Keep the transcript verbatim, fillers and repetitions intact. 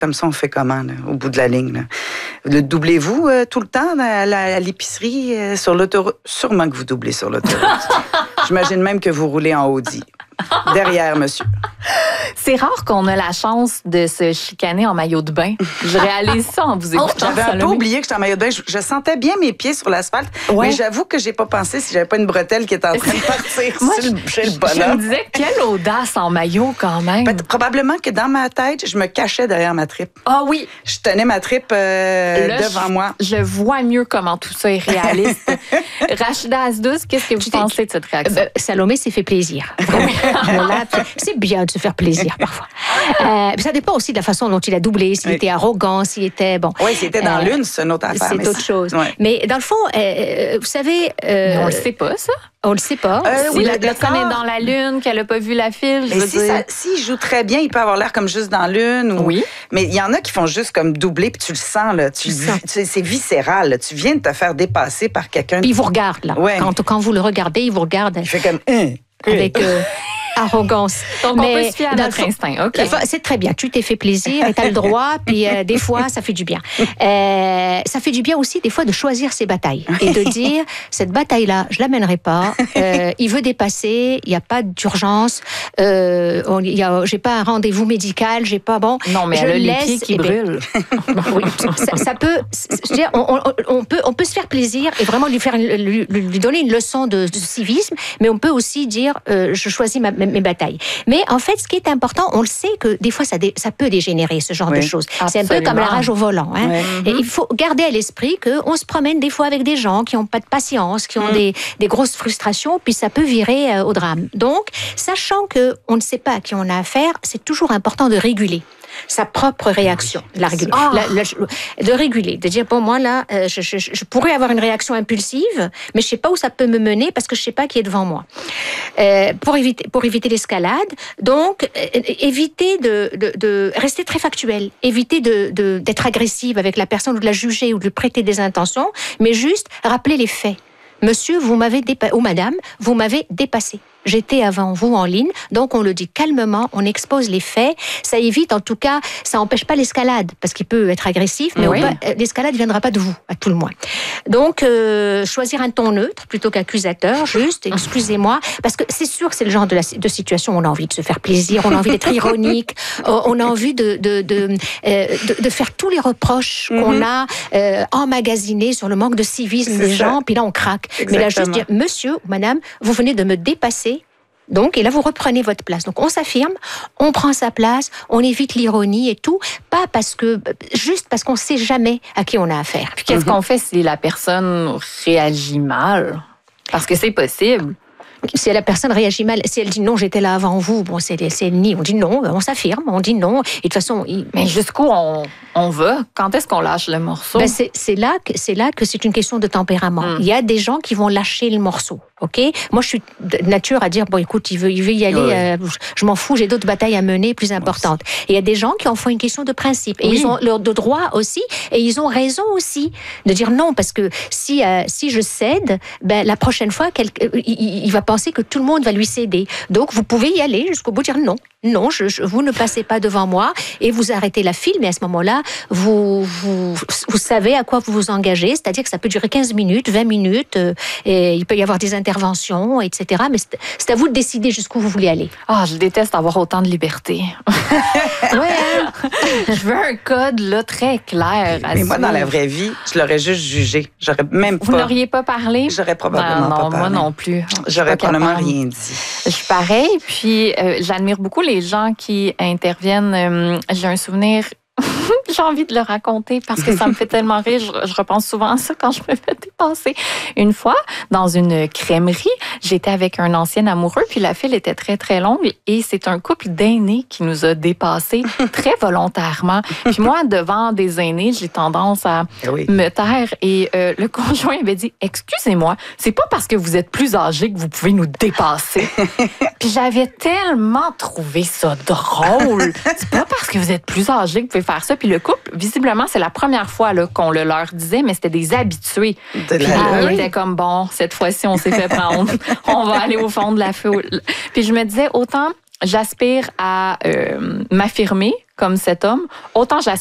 Comme ça, on fait comment, là, au bout de la ligne? Là? Le doublez-vous euh, tout le temps à, la, à l'épicerie, euh, sur l'autoroute? Sûrement que vous doublez sur l'autoroute. J'imagine même que vous roulez en Audi. Derrière, monsieur. C'est rare qu'on a la chance de se chicaner en maillot de bain. Je réalise ça en vous écoutant. J'avais un peu oublié que j'étais en maillot de bain. Je, je sentais bien mes pieds sur l'asphalte, ouais. mais j'avoue que j'ai pas pensé si j'avais pas une bretelle qui était en train de partir Moi, sur le, chez le bonhomme. Je me disais, quelle audace en maillot quand même. Ben, probablement que dans ma tête, je me cachais derrière ma tripe. Ah oui. Je tenais ma tripe euh, Là, devant je, moi. Je vois mieux comment tout ça est réaliste. Rachida Asdouz, qu'est-ce que vous tu pensez de cette réaction? Euh, Salomé s'est fait plaisir. Là, c'est bien de se faire plaisir parfois. Euh, ça dépend aussi de la façon dont il a doublé, s'il oui. était arrogant, s'il était bon. Oui, s'il était dans euh, l'une, c'est une autre affaire. C'est autre chose. Ouais. Mais dans le fond, euh, vous savez, euh, on le sait pas ça. On le sait pas. Euh, si oui, la personne est dans la lune, qu'elle a pas vu la file, je mais veux si dire. Ça, s'il joue très bien, il peut avoir l'air comme juste dans l'une. Ou... Oui. Mais il y en a qui font juste comme doubler, puis tu le sens là. Tu, tu sens. Tu, c'est viscéral. Là. Tu viens de te faire dépasser par quelqu'un. Puis il vous regarde là. Ouais. Quand, quand vous le regardez, il vous regarde. Je fais comme. Hein, avec. Euh, arrogance. Donc, mais on peut se fier à notre fond, instinct. Okay. C'est très bien. Tu t'es fait plaisir et tu as le droit. Puis, euh, des fois, ça fait du bien. Euh, ça fait du bien aussi, des fois, de choisir ses batailles et de dire, cette bataille-là, je ne l'amènerai pas. Euh, il veut dépasser. Il n'y a pas d'urgence. Euh, je n'ai pas un rendez-vous médical. J'ai pas, bon, non, mais je elle a laisse, les pieds qui eh brûlent. Ben, oui, ça, ça peut... Je veux dire, on, on, on, peut, on peut se faire plaisir et vraiment lui, faire, lui, lui donner une leçon de, de civisme, mais on peut aussi dire, euh, je choisis ma mes batailles. Mais en fait, ce qui est important, on le sait que des fois, ça, dé, ça peut dégénérer, ce genre oui, de choses. Absolument. C'est un peu comme la rage au volant. Hein? Oui. Et il faut garder à l'esprit qu'on se promène des fois avec des gens qui n'ont pas de patience, qui ont mm. des, des grosses frustrations, puis ça peut virer euh, au drame. Donc, sachant qu'on ne sait pas à qui on a affaire, c'est toujours important de réguler sa propre réaction, la réguler, oh. la, la, de réguler, de dire bon moi là, euh, je, je, je pourrais avoir une réaction impulsive, mais je sais pas où ça peut me mener parce que je sais pas qui est devant moi. Euh, pour éviter, pour éviter l'escalade, donc euh, éviter de, de, de rester très factuel, éviter de, de d'être agressive avec la personne ou de la juger ou de lui prêter des intentions, mais juste rappeler les faits. Monsieur, vous m'avez dépassé, ou madame, vous m'avez dépassé. J'étais avant vous en ligne, donc on le dit calmement, on expose les faits, ça évite en tout cas, ça n'empêche pas l'escalade, parce qu'il peut être agressif, mais oui. peut, l'escalade ne viendra pas de vous, à tout le moins. Donc, euh, choisir un ton neutre plutôt qu'accusateur, juste, excusez-moi, parce que c'est sûr que c'est le genre de, la, de situation où on a envie de se faire plaisir, on a envie d'être ironique, on a envie de, de, de, euh, de, de faire tous les reproches mm-hmm. qu'on a euh, emmagasinés sur le manque de civisme c'est des ça. gens, puis là on craque. Exactement. Mais là, juste dire, monsieur ou madame, vous venez de me dépasser. Donc, et là, vous reprenez votre place. Donc, on s'affirme, on prend sa place, on évite l'ironie et tout, pas parce que, juste parce qu'on ne sait jamais à qui on a affaire. Puis, qu'est-ce mm-hmm. qu'on fait si la personne réagit mal? Parce que c'est possible. Si la personne réagit mal, si elle dit non, j'étais là avant vous, bon, c'est, c'est ni, on dit non, on s'affirme, on dit non. Et de toute façon, il... mais jusqu'où on, on va? Quand est-ce qu'on lâche le morceau? Ben c'est, c'est là que c'est là que c'est une question de tempérament. Mm. Il y a des gens qui vont lâcher le morceau. Ok, moi je suis de nature à dire bon écoute il veut il veut y aller, oui. euh, je m'en fous, j'ai d'autres batailles à mener plus importantes. Et il y a des gens qui en font une question de principe et oui. ils ont leur de droit aussi et ils ont raison aussi de dire non parce que si euh, si je cède, ben la prochaine fois quel, il, il va penser que tout le monde va lui céder. Donc vous pouvez y aller jusqu'au bout, dire non. Non, je, je, vous ne passez pas devant moi et vous arrêtez la file, mais à ce moment-là, vous, vous, vous savez à quoi vous vous engagez, c'est-à-dire que ça peut durer quinze minutes, vingt minutes, euh, et il peut y avoir des interventions, et cetera. Mais c'est, c'est à vous de décider jusqu'où vous voulez aller. Ah, oh, je déteste avoir autant de liberté. Ouais, je veux un code là, très clair. À mais moi, dans la vraie vie, je l'aurais juste jugé. J'aurais même pas... Vous n'auriez pas parlé? J'aurais probablement non, non, pas parlé. Moi non plus. J'aurais probablement rien dit. Je suis pareil, puis euh, j'admire beaucoup les gens qui interviennent. Euh, j'ai un souvenir, j'ai envie de le raconter parce que ça me fait tellement rire. Je, je repense souvent à ça quand je me fais dépasser. Une fois, dans une crèmerie, j'étais avec un ancien amoureux, puis la file était très, très longue et c'est un couple d'aînés qui nous a dépassés très volontairement. Puis moi, devant des aînés, j'ai tendance à oui. me taire et euh, le conjoint avait dit « Excusez-moi, c'est pas parce que vous êtes plus âgé que vous pouvez nous dépasser. » Puis j'avais tellement trouvé ça drôle. C'est pas parce que vous êtes plus âgé que vous pouvez faire ça. Puis le couple, visiblement, c'est la première fois là, qu'on le leur disait, mais c'était des habitués. De puis la... il était comme, bon, cette fois-ci, on s'est fait prendre. On va aller au fond de la foule. Puis je me disais, autant j'aspire à euh, m'affirmer comme cet homme, autant j'assume